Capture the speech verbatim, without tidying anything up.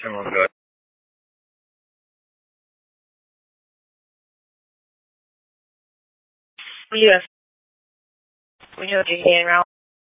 顺风车。We have we have J K and Ralph.